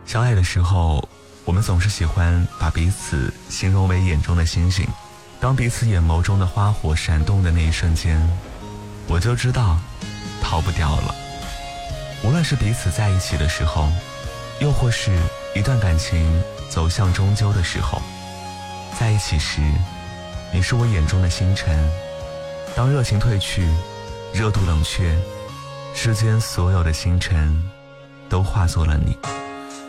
相爱的时候，我们总是喜欢把彼此形容为眼中的星星。当彼此眼眸中的花火闪动的那一瞬间，我就知道逃不掉了。无论是彼此在一起的时候，又或是一段感情走向终究的时候，在一起时，你是我眼中的星辰。当热情褪去，热度冷却，世间所有的星辰都化作了你。